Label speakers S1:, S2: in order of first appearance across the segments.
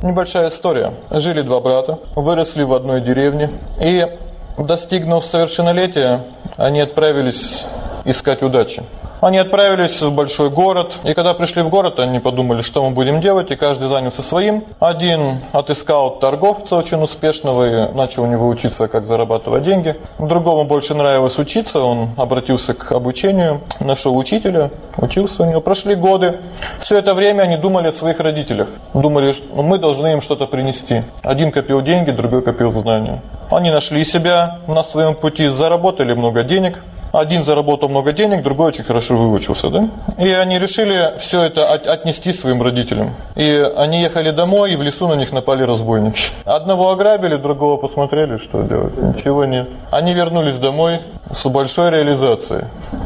S1: Небольшая история. Жили два брата, выросли в одной деревне, и, достигнув совершеннолетия, они отправились искать удачи. Они отправились в большой город, и когда пришли в город, они подумали, что мы будем делать, и каждый занялся своим. Один отыскал торговца очень успешного и начал у него учиться, как зарабатывать деньги. Другому больше нравилось учиться, он обратился к обучению, нашел учителя, учился у него. Прошли годы. Все это время они думали о своих родителях. Думали, что мы должны им что-то принести. Один копил деньги, другой копил знания. Они нашли себя на своем пути, заработали много денег. Один заработал много денег, другой очень хорошо выучился, да? И они решили все это отнести своим родителям. И они ехали домой, и в лесу на них напали разбойники. Одного ограбили, другого посмотрели, что делать. Ничего нет. Они вернулись домой с большой реализацией.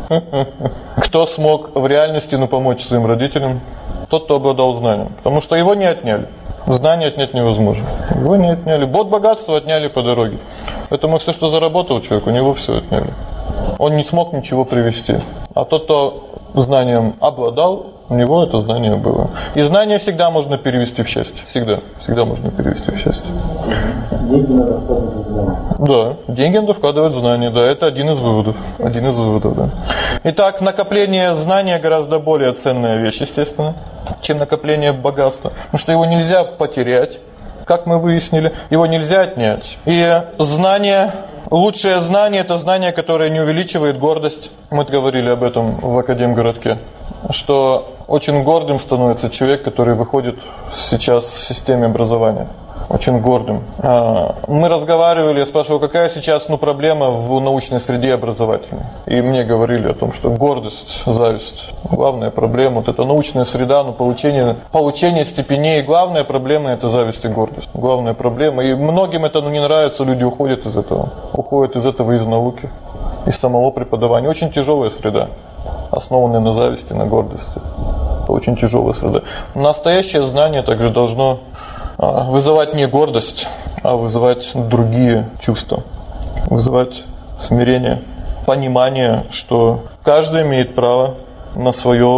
S1: Кто смог в реальности помочь своим родителям? Тот, кто обладал знанием. Потому что его не отняли. Знания отнять невозможно. Его не отняли. Вот богатство отняли по дороге. Поэтому все, что заработал человек, у него все отняли. Он не смог ничего привести. А тот, кто знанием обладал, у него это знание было. И знание всегда можно перевести в счастье. Всегда. Всегда можно перевести в счастье.
S2: Деньги надо вкладывать в знания.
S1: Да, деньги надо вкладывать в знания. Да, это один из выводов. Один из выводов, да. Итак, накопление знания гораздо более ценная вещь, естественно, чем накопление богатства. Потому что его нельзя потерять, как мы выяснили. Его нельзя отнять. И знание... Лучшее знание – это знание, которое не увеличивает гордость. Мы говорили об этом в Академгородке. Что очень гордым становится человек, который выходит сейчас в системе образования. Очень гордым. Мы разговаривали, я спрашивал, какая сейчас проблема в научной среде образовательной. И мне говорили о том, что гордость, зависть. Главная проблема, вот эта научная среда, получение степеней. Главная проблема – это зависть и гордость. Главная проблема. И многим это не нравится, люди уходят из этого. Уходят из этого, из науки, из самого преподавания. Очень тяжелая среда, основанная на зависти, на гордости. Это очень тяжелая среда. Настоящее знание также должно вызывать не гордость, а вызывать другие чувства. Вызывать смирение, понимание, что каждый имеет право на свое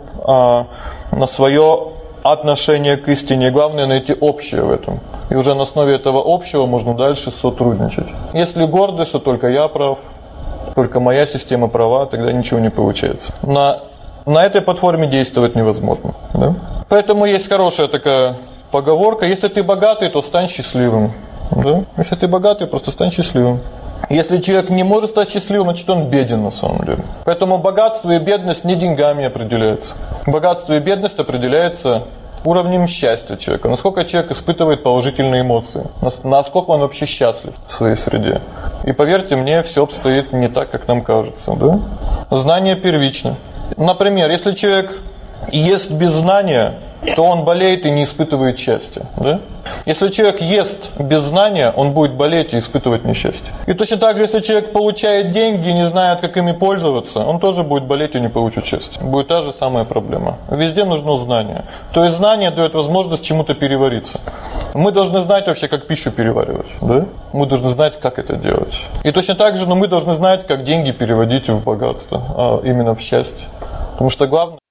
S1: отношение к истине. Главное найти общее в этом. И уже на основе этого общего можно дальше сотрудничать. Если гордость, что только я прав, только моя система права, тогда ничего не получается. На этой платформе действовать невозможно. Да? Поэтому есть хорошая такая поговорка: если ты богатый, то стань счастливым. Да? Если ты богатый, просто стань счастливым. Если человек не может стать счастливым, значит он беден на самом деле. Поэтому богатство и бедность не деньгами определяются. Богатство и бедность определяется уровнем счастья человека. Насколько человек испытывает положительные эмоции. Насколько он вообще счастлив в своей среде. И поверьте мне, все обстоит не так, как нам кажется. Да? Знание первично. Например, если человек ест без знания, то он болеет и не испытывает счастья. Да? Если человек ест без знания, он будет болеть и испытывать несчастье. И точно так же, если человек получает деньги и не знает, как ими пользоваться, он тоже будет болеть и не получит счастья. Будет та же самая проблема. Везде нужно знание. То есть знание дает возможность чему-то перевариться. Мы должны знать вообще, как пищу переваривать. Да? Мы должны знать, как это делать. И точно так же, мы должны знать, как деньги переводить в богатство, а именно в счастье. Потому что главное...